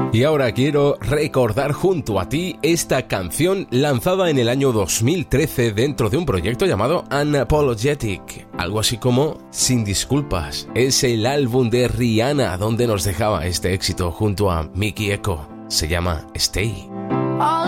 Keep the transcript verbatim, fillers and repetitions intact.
Y ahora quiero recordar junto a ti esta canción lanzada en el año dos mil trece dentro de un proyecto llamado Unapologetic, algo así como Sin Disculpas. Es el álbum de Rihanna donde nos dejaba este éxito junto a Mickey Echo. Se llama Stay. All